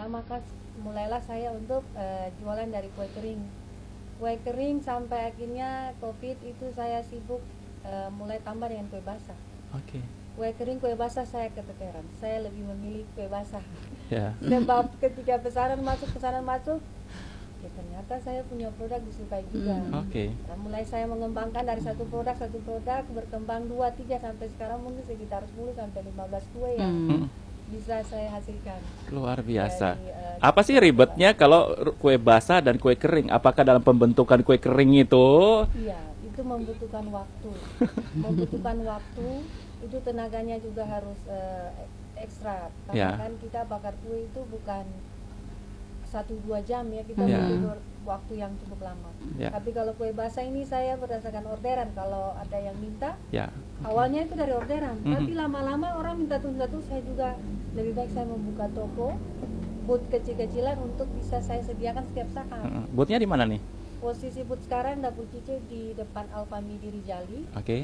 maka mulailah saya untuk jualan dari kue kering sampai akhirnya COVID itu saya sibuk mulai tambah dengan kue basah. Oke. Kue kering, kue basah saya keteteran. Saya lebih memilih kue basah. Ya. Sebab ketika pesanan masuk, ya ternyata saya punya produk disukai juga. Oke. Nah, mulai saya mengembangkan dari satu produk berkembang 2, 3 sampai sekarang mungkin sekitar 10 sampai 15 kue yang bisa saya hasilkan. Luar biasa. Dari, Apa sih ribetnya kalau kue basah dan kue kering? Apakah dalam pembentukan kue kering itu? Iya, itu membutuhkan waktu. Membutuhkan waktu, itu tenaganya juga harus ekstra. Karena kan kita bakar kue itu bukan 1-2 jam ya, kita butuh waktu yang cukup lama. Tapi kalau kue basah ini saya berdasarkan orderan. Kalau ada yang minta, awalnya itu dari orderan. Tapi lama-lama orang minta tunda tuh, saya juga lebih baik saya membuka toko, booth kecil-kecilan untuk bisa saya sediakan setiap saat. Boothnya di mana nih? Posisi booth sekarang Dapur Cice di depan Alfamidi Rijali. Oke.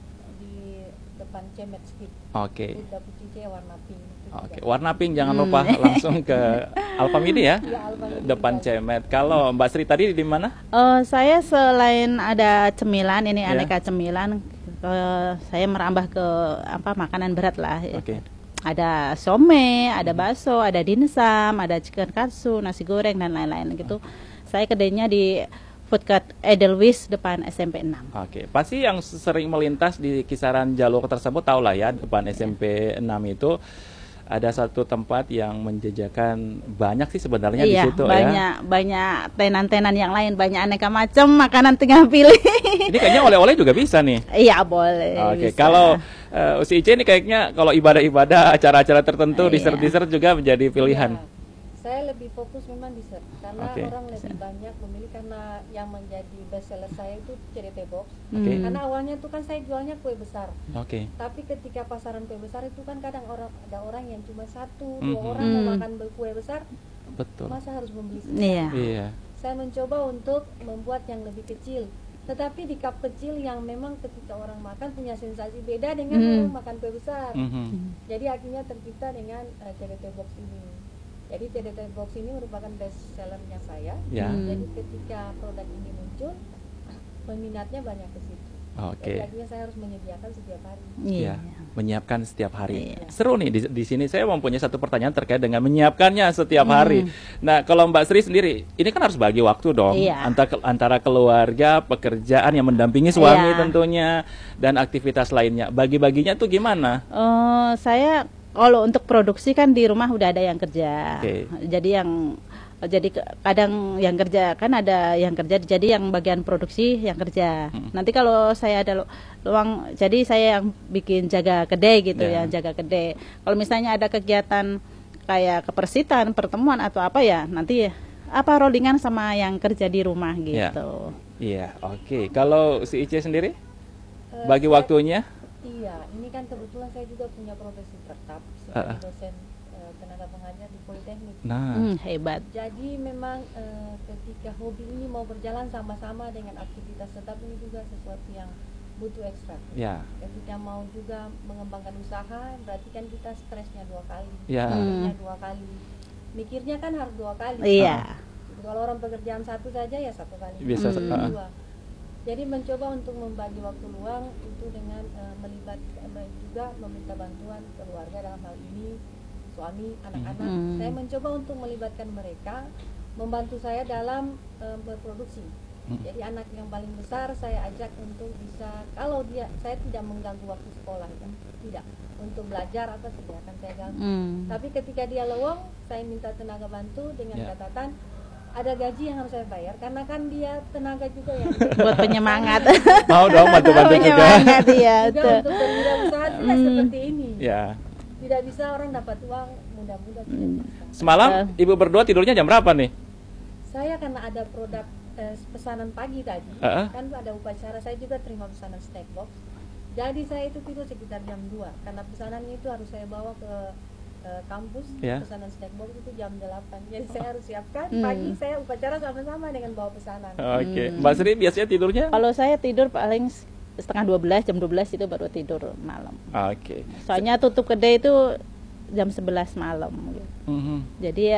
Di depan Cemet Skip. Oke. Dapur Cice warna pink. Oke, warna pink, jangan lupa langsung ke Alfamidi ya. Alfamidi depan Cemet. Kalau Mbak Sri tadi di mana? Saya selain ada cemilan, ini aneka cemilan, saya merambah ke makanan berat lah. Oke. Ada some, ada bakso, ada dimsum, ada chicken katsu, nasi goreng dan lain-lain gitu. Saya kedainya di Food Court Edelweiss depan SMP 6. Oke, pasti yang sering melintas di kisaran jalur tersebut tahu lah ya, depan SMP 6 itu ada satu tempat yang menjajakan banyak sih sebenarnya di situ ya. Banyak tenan-tenan yang lain, banyak aneka macam makanan, tinggal pilih. Ini kayaknya oleh-oleh juga bisa nih. Iya, boleh. Oke, kalau UCIC ini kayaknya kalau ibadah-ibadah, acara-acara tertentu, dessert-dessert juga menjadi pilihan. Saya lebih fokus memang dessert karena orang lebih banyak memilih, karena yang menjadi best seller saya itu CDT Box. Karena awalnya itu kan saya jualnya kue besar. Tapi ketika pasaran kue besar itu kan kadang ada orang yang cuma 1-2 orang mau makan kue besar. Betul. Masa harus membeli sekian? Iya. Saya mencoba untuk membuat yang lebih kecil. Tetapi di cup kecil yang memang ketika orang makan punya sensasi beda dengan orang makan kue besar. Jadi akhirnya tercipta dengan CDT Box ini. Jadi CDT Box ini merupakan best sellernya saya. Jadi ketika produk ini muncul, peminatnya banyak ke situ. Jadi akhirnya saya harus menyediakan setiap hari. Menyiapkan setiap hari. Seru nih di sini saya mempunyai satu pertanyaan terkait dengan menyiapkannya setiap hari. Nah, kalau Mbak Sri sendiri, ini kan harus bagi waktu dong antara keluarga, pekerjaan yang mendampingi suami tentunya, dan aktivitas lainnya. Bagi-baginya tuh gimana? Saya kalau untuk produksi kan di rumah udah ada yang kerja. Jadi kadang yang kerja kan ada yang kerja, jadi yang bagian produksi yang kerja. Nanti kalau saya ada luang, jadi saya yang bikin jaga kedai gitu, yang jaga kedai. Kalau misalnya ada kegiatan kayak kepersitan, pertemuan atau apa ya, nanti rollingan sama yang kerja di rumah gitu. Oke. Kalau si Ice sendiri bagi waktunya? Iya, ini kan kebetulan saya juga punya profesi tetap sebagai dosen tenaga pengajar di Politeknik. Hebat. Jadi memang ketika hobi ini mau berjalan sama-sama dengan aktivitas tetap, ini juga sesuatu yang butuh ekstra. Ketika mau juga mengembangkan usaha, berarti kan kita stresnya 2 kali, mikirnya 2 kali, mikirnya kan harus 2 kali. Kalau orang pekerjaan 1 saja ya 1 kali. Bisa 2. Jadi mencoba untuk membagi waktu luang itu dengan juga meminta bantuan keluarga, dalam hal ini suami, anak-anak. Saya mencoba untuk melibatkan mereka, membantu saya dalam berproduksi. Jadi anak yang paling besar saya ajak untuk bisa, kalau saya tidak mengganggu waktu sekolah ya, tidak, untuk belajar atau sediakan saya ganggu. Tapi ketika dia lowong, saya minta tenaga bantu dengan catatan ada gaji yang harus saya bayar, karena kan dia tenaga juga ya buat penyemangat. Mau dong bantu-bantu juga. Juga untuk berwirausaha tidak seperti ini. Tidak bisa orang dapat uang mudah-mudah. Semalam ibu berdua tidurnya jam berapa nih? Saya karena ada produk pesanan pagi tadi, kan ada upacara, saya juga terima pesanan snack box. Jadi saya itu tidur sekitar jam 2, karena pesanannya itu harus saya bawa ke kampus. Pesanan snack box itu jam 8. Jadi saya harus siapkan pagi, saya upacara sama-sama dengan bawa pesanan. Mbak Sri biasanya tidurnya? Kalau saya tidur paling setengah 12, jam 12 itu baru tidur malam. Soalnya tutup kedai itu jam 11 malam gitu. Jadi